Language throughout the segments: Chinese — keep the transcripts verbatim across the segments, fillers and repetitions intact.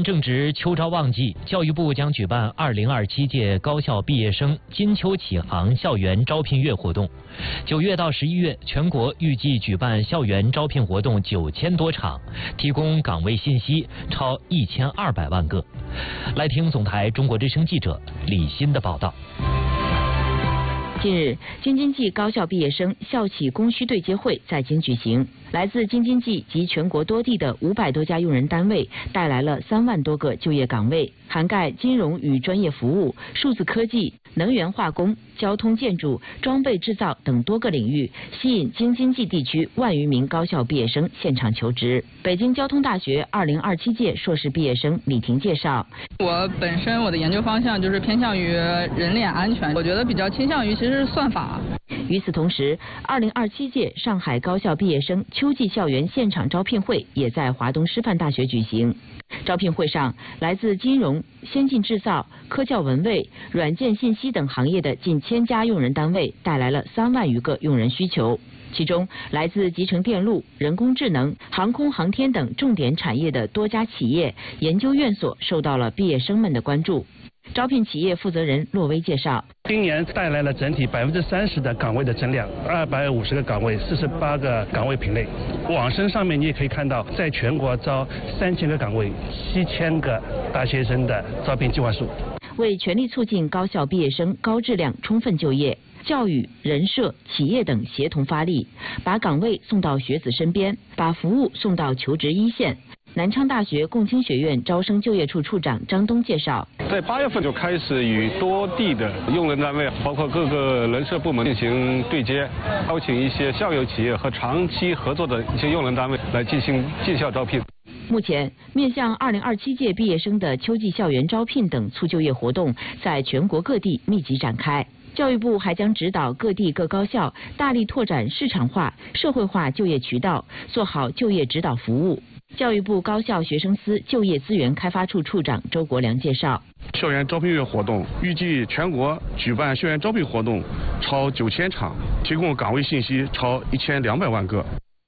年正值秋招旺季，教育部将举办二零二七届高校毕业生金秋启航校园招聘月活动。九月到十一月，全国预计举办校园招聘活动九千多场，提供岗位信息超一千二百万个。来听总台中国之声记者李欣的报道。 近日，京津冀高校毕业生校企供需对接会在京举行。来自京津冀及全国多地的五百多家用人单位带来了三万多个就业岗位，涵盖金融与专业服务、数字科技、能源化工、交通建筑、装备制造等多个领域，吸引京津冀地区万余名高校毕业生现场求职。北京交通大学二零二七届硕士毕业生李婷介绍： 我本身我的研究方向就是偏向于人脸安全，我觉得比较倾向于其实是算法。 与此同时，二零二七届上海高校毕业生秋季校园现场招聘会也在华东师范大学举行。招聘会上，来自金融、先进制造、科教文卫、软件信息等行业的近千家用人单位带来了三万余个用人需求。其中，来自集成电路、人工智能、航空航天等重点产业的多家企业、研究院所受到了毕业生们的关注。招聘企业负责人骆威介绍， 今年带来了整体百分之三十的岗位的增量，二百五十个岗位，四十八个岗位品类。网申上面你也可以看到，在全国招三千个岗位，七千个大学生的招聘计划书。 为全力促进高校毕业生高质量充分就业，教育、人社、企业等协同发力，把岗位送到学子身边，把服务送到求职一线。南昌大学共青学院招生就业处处长张东介绍， 在八月份就开始与多地的用人单位，包括各个人社部门进行对接，邀请一些校友企业和长期合作的一些用人单位来进行进校招聘。 目前，面向二零二七届毕业生的秋季校园招聘等促就业活动在全国各地密集展开。教育部还将指导各地各高校大力拓展市场化、社会化就业渠道，做好就业指导服务。教育部高校学生司就业资源开发处处长周国良介绍， 校园招聘月活动预计全国举办校园招聘活动超九千场，提供岗位信息超一千两百万个。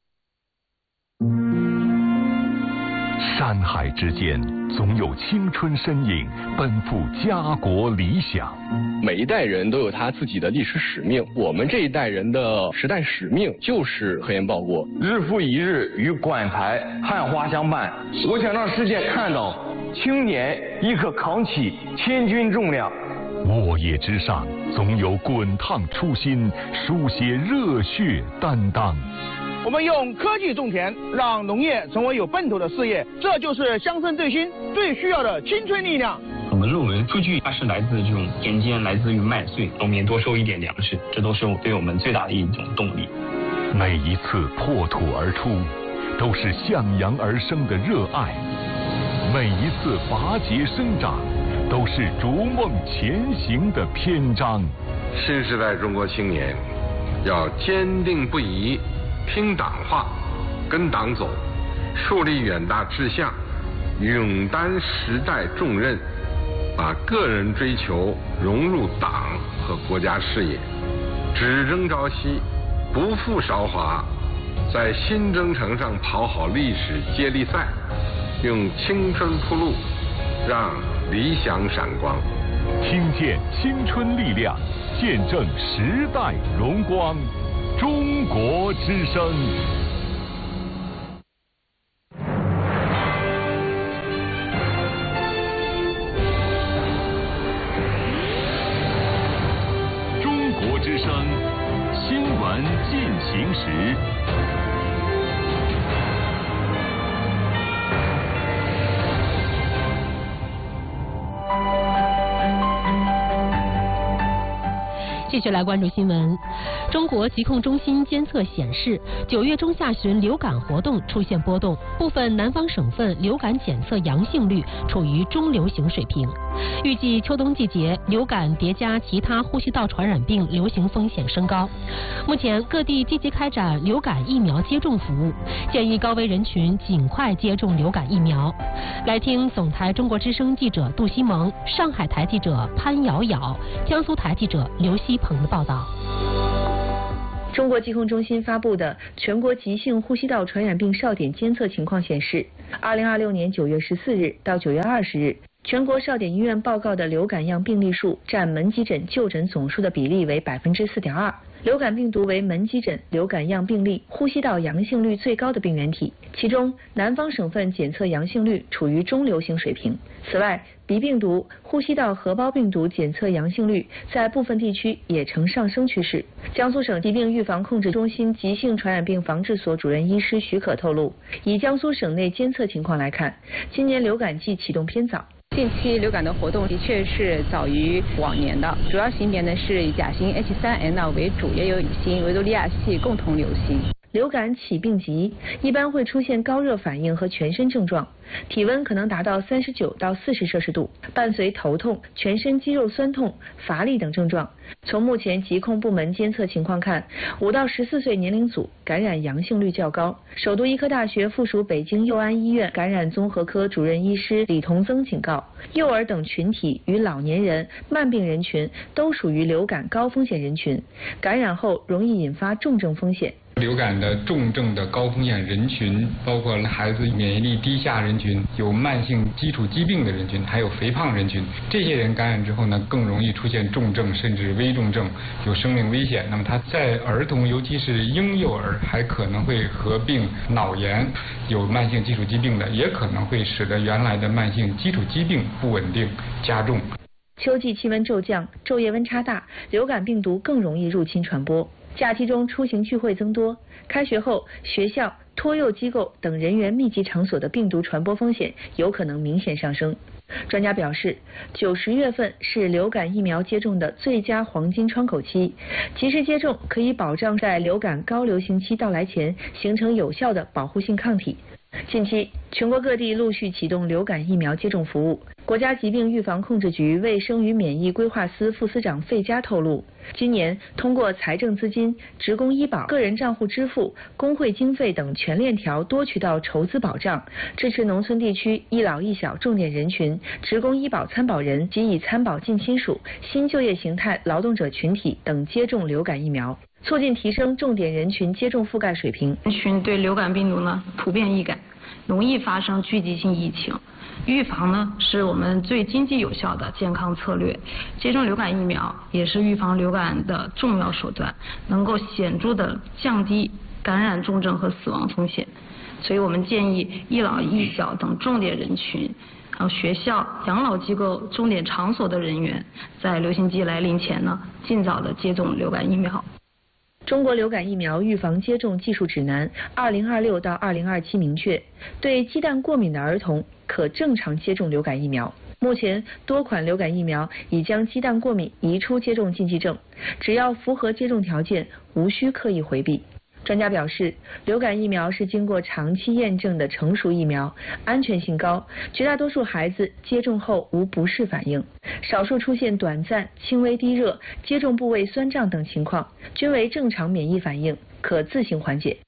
山海之间，总有青春身影奔赴家国理想。 每一代人都有他自己的历史使命，我们这一代人的时代使命就是核研报国。 日复一日与馆台汉花相伴，我想让世界看到青年亦可扛起千钧重量。 沃野之上，总有滚烫初心，书写热血担当。 我们用科技种田，让农业成为有奔头的事业，这就是乡村振兴最需要的青春力量。 我们论文数据它是来自这种田间，来自于麦穗，农民多收一点粮食，这都是对我们最大的一种动力。 每一次破土而出，都是向阳而生的热爱；每一次拔节生长，都是逐梦前行的篇章。 新时代中国青年要坚定不移拼党化，跟党走，树立远大志向，勇担时代重任，把个人追求融入党和国家事业，只争朝夕，不负韶华，在新征程上跑好历史接力赛，用青春铺路，让理想闪光。 听见青春力量，见证时代荣光。中国之声。中国之声新闻进行时。 继续来关注新闻。中国疾控中心监测显示，九月中下旬流感活动出现波动，部分南方省份流感检测阳性率处于中流行水平。预计秋冬季节流感叠加其他呼吸道传染病流行风险升高。目前各地积极开展流感疫苗接种服务，建议高危人群尽快接种流感疫苗。来听总台中国之声记者杜西蒙、上海台记者潘瑶瑶、江苏台记者刘希鹏的报道。 中国疾控中心发布的全国急性呼吸道传染病哨点监测情况显示，二零二六年九月十四日到九月二十日，全国哨点医院报告的流感样病例数占门急诊就诊总数的比例为百分之四点二。流感病毒为门急诊流感样病例呼吸道阳性率最高的病原体，其中南方省份检测阳性率处于中流行水平。此外，鼻病毒、呼吸道合胞病毒检测阳性率在部分地区也呈上升趋势。江苏省疾病预防控制中心急性传染病防治所主任医师徐可透露，以江苏省内监测情况来看，今年流感季启动偏早。 近期流感的活动的确是早于往年的，主要型别呢是以甲型 H 三 N 九为主，也有乙型维多利亚系共同流行。 流感起病急，一般会出现高热反应和全身症状，体温可能达到三十九到四十摄氏度，伴随头痛、全身肌肉酸痛、乏力等症状。从目前疾控部门监测情况看，五到十四岁年龄组感染阳性率较高。首都医科大学附属北京佑安医院感染综合科主任医师李同增警告，幼儿等群体与老年人、慢病人群都属于流感高风险人群，感染后容易引发重症风险。 流感的重症的高风险人群包括孩子免疫力低下人群、有慢性基础疾病的人群，还有肥胖人群。这些人感染之后呢，更容易出现重症甚至危重症，有生命危险。那么他在儿童，尤其是婴幼儿，还可能会合并脑炎，有慢性基础疾病的，也可能会使得原来的慢性基础疾病不稳定加重。 秋季气温骤降，昼夜温差大，流感病毒更容易入侵传播。假期中出行聚会增多，开学后学校、托幼机构等人员密集场所的病毒传播风险有可能明显上升。专家表示，九十月份是流感疫苗接种的最佳黄金窗口期，及时接种可以保障在流感高流行期到来前形成有效的保护性抗体。近期，全国各地陆续启动流感疫苗接种服务。国家疾病预防控制局卫生与免疫规划司副司长费佳透露，今年通过财政资金、职工医保、个人账户支付、工会经费等全链条多渠道筹资保障，支持农村地区一老一小重点人群、职工医保参保人及已参保近亲属、新就业形态劳动者群体等接种流感疫苗，促进提升重点人群接种覆盖水平。 人群对流感病毒呢普遍易感，容易发生聚集性疫情。预防呢是我们最经济有效的健康策略，接种流感疫苗也是预防流感的重要手段，能够显著的降低感染重症和死亡风险。所以我们建议一老一小等重点人群，还有学校、养老机构、重点场所的人员，在流行季来临前呢，尽早的接种流感疫苗。 中国流感疫苗预防接种技术指南二零二六到二零二七明确，对鸡蛋过敏的儿童可正常接种流感疫苗。目前多款流感疫苗已将鸡蛋过敏移出接种禁忌症，只要符合接种条件，无需刻意回避。专家表示，流感疫苗是经过长期验证的成熟疫苗，安全性高，绝大多数孩子接种后无不适反应，少数出现短暂、轻微低热、接种部位酸胀等情况，均为正常免疫反应，可自行缓解。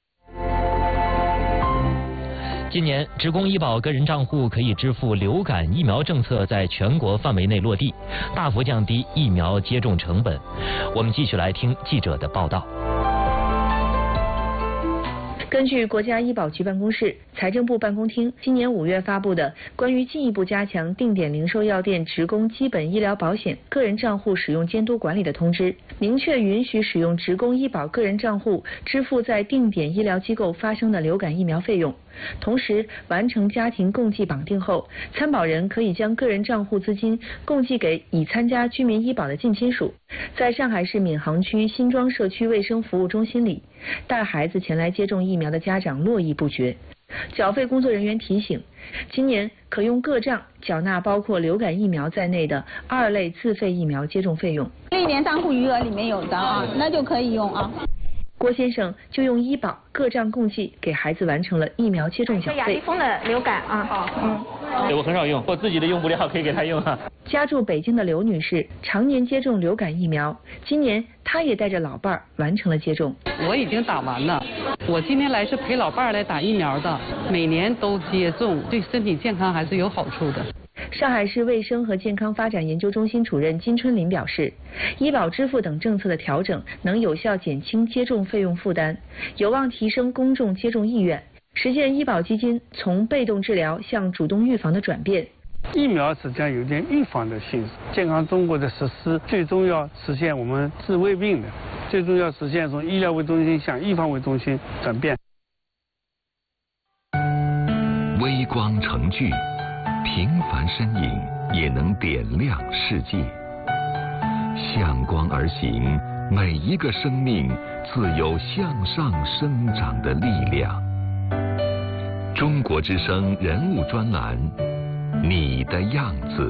今年，职工医保个人账户可以支付流感疫苗政策在全国范围内落地，大幅降低疫苗接种成本。我们继续来听记者的报道。 根据国家医保局办公室、财政部办公厅今年五月发布的关于进一步加强定点零售药店职工基本医疗保险个人账户使用监督管理的通知，明确允许使用职工医保个人账户支付在定点医疗机构发生的流感疫苗费用。同时，完成家庭共计绑定后，参保人可以将个人账户资金共计给已参加居民医保的近亲属。在上海市闵行区新庄社区卫生服务中心里，带孩子前来接种疫苗的家长络绎不绝。缴费工作人员提醒，今年可用个账缴纳包括流感疫苗在内的二类自费疫苗接种费用。 历年账户余额里面有的啊，那就可以用啊。 郭先生就用医保个账共计给孩子完成了疫苗接种缴费。 雅丽峰的流感啊，嗯， 对我很少用，我自己的用不了，可以给他用啊。 家住北京的刘女士常年接种流感疫苗，今年她也带着老伴儿完成了接种。 我已经打完了，我今天来是陪老伴儿来打疫苗的，每年都接种，对身体健康还是有好处的。 上海市卫生和健康发展研究中心主任金春林表示，医保支付等政策的调整能有效减轻接种费用负担，有望提升公众接种意愿，实现医保基金从被动治疗向主动预防的转变。 疫苗实际上有点预防的性质，健康中国的实施最终要实现我们治未病的，最终要实现从医疗为中心向预防为中心转变。 微光成炬，平凡身影也能点亮世界。向光而行，每一个生命自有向上生长的力量。中国之声人物专栏，你的样子。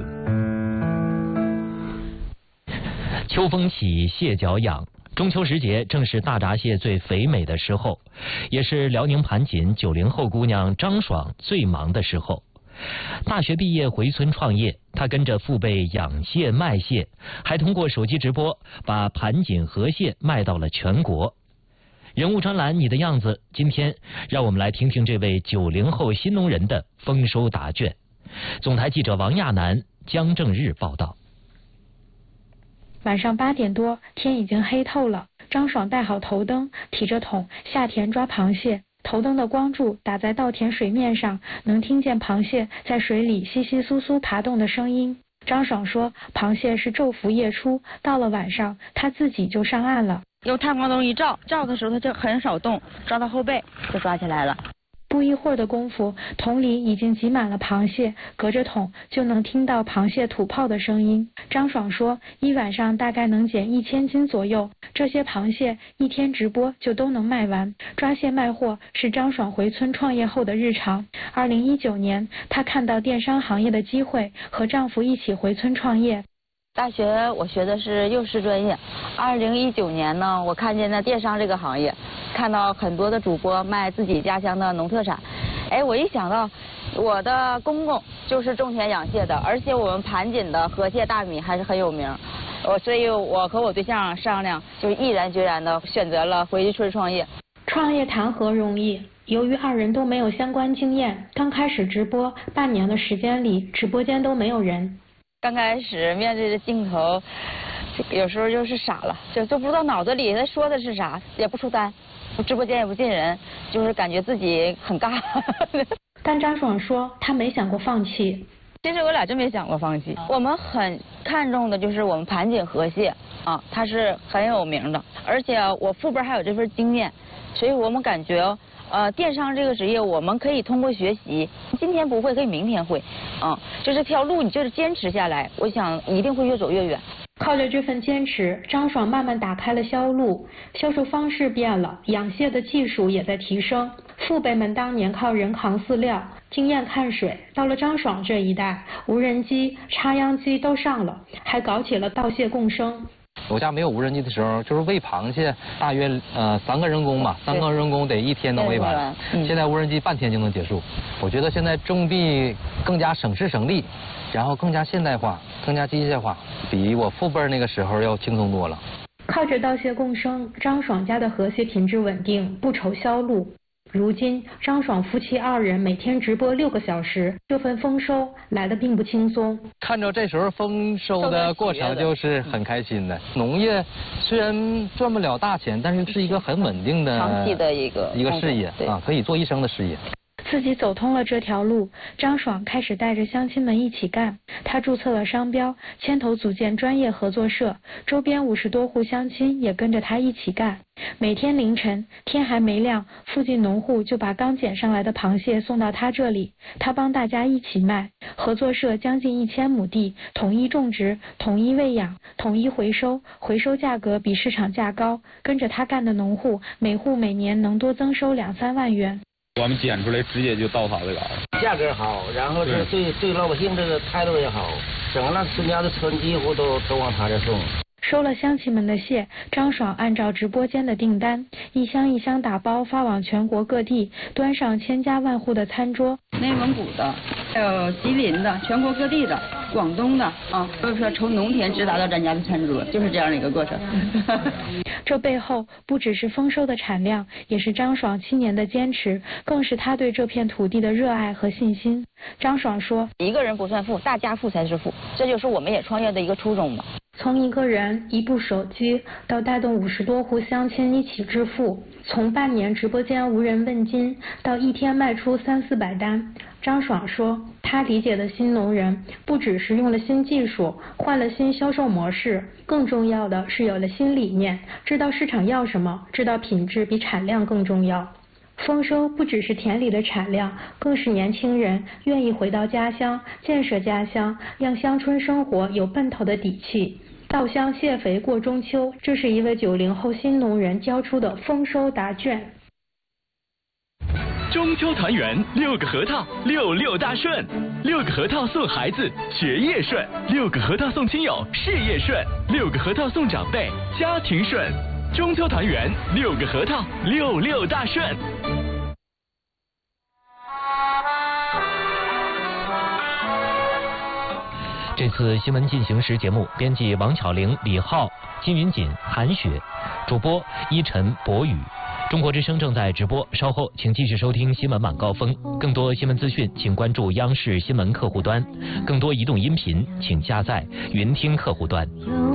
秋风起，蟹脚痒。中秋时节正是大闸蟹最肥美的时候，也是辽宁盘锦九零后姑娘张爽最忙的时候。大学毕业回村创业，她跟着父辈养蟹卖蟹，还通过手机直播把盘锦河蟹卖到了全国。人物专栏，你的样子，今天让我们来听听这位九零后新农人的丰收答卷。总台记者王亚楠、江正日报道。 晚上八点多，天已经黑透了。张爽带好头灯，提着桶下田抓螃蟹。头灯的光柱打在稻田水面上，能听见螃蟹在水里窸窸窣窣爬动的声音。张爽说，螃蟹是昼伏夜出，到了晚上，他自己就上岸了。 用探光灯一照，照的时候它就很少动，抓到后背就抓起来了。 不一会儿的功夫，桶里已经挤满了螃蟹，隔着桶就能听到螃蟹吐泡的声音。张爽说，一晚上大概能捡一千斤左右，这些螃蟹一天直播就都能卖完。抓蟹卖货是张爽回村创业后的日常。二零一九年，她看到电商行业的机会，和丈夫一起回村创业。 大学我学的是幼师专业，二零一九年呢，我看见了电商这个行业，看到很多的主播卖自己家乡的农特产，哎，我一想到我的公公就是种田养蟹的，而且我们盘锦的河蟹大米还是很有名，我所以我和我对象商量，就毅然决然的选择了回村创业。 创业谈何容易？由于二人都没有相关经验，刚开始直播半年的时间里，直播间都没有人。 刚开始面对着镜头，有时候就是傻了，就都不知道脑子里他说的是啥，也不出单，直播间也不进人，就是感觉自己很尬。 但张爽说，他没想过放弃。 其实我俩真没想过放弃。我们很看重的就是我们盘锦河蟹啊，它是很有名的，而且我父辈还有这份经验，所以我们感觉。呃，电商这个职业，我们可以通过学习，今天不会，可以明天会，嗯，就这条路，你就是坚持下来，我想一定会越走越远。 靠着这份坚持，张爽慢慢打开了销路，销售方式变了，养蟹的技术也在提升。父辈们当年靠人扛饲料，经验看水，到了张爽这一代，无人机、插秧机都上了，还搞起了稻蟹共生。 我家没有无人机的时候，就是喂螃蟹，大约呃三个人工吧，三个人工得一天能喂完。嗯、现在无人机半天就能结束。我觉得现在种地更加省时省力，然后更加现代化，更加机械化，比我父辈那个时候要轻松多了。 靠着稻蟹共生，张爽家的河蟹品质稳定，不愁销路。如今，张爽夫妻二人每天直播六个小时，这份丰收来得并不轻松。 看着这时候丰收的过程，就是很开心的。农业虽然赚不了大钱，但是是一个很稳定的、 长期的一个一个事业啊，可以做一生的事业。 自己走通了这条路，张爽开始带着乡亲们一起干。他注册了商标，牵头组建专业合作社，周边五十多户乡亲也跟着他一起干。每天凌晨天还没亮，附近农户就把刚捡上来的螃蟹送到他这里，他帮大家一起卖。合作社将近一千亩地，统一种植，统一喂养，统一回收，回收价格比市场价高。跟着他干的农户，每户每年能多增收两三万元。 我们捡出来直接就到他这嘎达， 价格好，然后这对对老百姓这个态度也好，整个孙家的村几乎都都往他这送。 收了乡亲们的蟹，张爽按照直播间的订单，一箱一箱打包发往全国各地，端上千家万户的餐桌。 内蒙古的，还有吉林的，全国各地的， 广东的啊，所以说从农田直达到咱家的餐桌，就是这样的一个过程。 这背后不只是丰收的产量，也是张爽七年的坚持，更是他对这片土地的热爱和信心。张爽说：“ 一个人不算富，大家富才是富，这就是我们也创业的一个初衷嘛。” 从一个人一部手机到带动五十多户乡亲一起致富，从半年直播间无人问津到一天卖出三四百单，张爽说，他理解的新农人不只是用了新技术，换了新销售模式，更重要的是有了新理念，知道市场要什么，知道品质比产量更重要。丰收不只是田里的产量，更是年轻人愿意回到家乡，建设家乡，让乡村生活有奔头的底气。稻香谢肥过中秋，这是一位九零后新农人交出的丰收答卷。 中秋团圆，六个核桃，六六大顺。六个核桃送孩子，学业顺；六个核桃送亲友，事业顺；六个核桃送长辈，家庭顺。中秋团圆，六个核桃，六六大顺。 这次新闻进行时节目，编辑王巧玲、李浩、金云锦、韩雪，主播依晨、博宇。中国之声正在直播，稍后请继续收听新闻晚高峰。更多新闻资讯，请关注央视新闻客户端；更多移动音频，请下载云听客户端。